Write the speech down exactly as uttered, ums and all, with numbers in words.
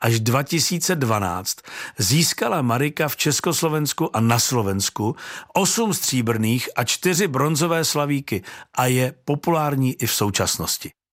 až dva tisíce dvanáct získala Marika v Československu a na Slovensku osm stříbrných a čtyři bronzové slavíky a je populární i v současnosti.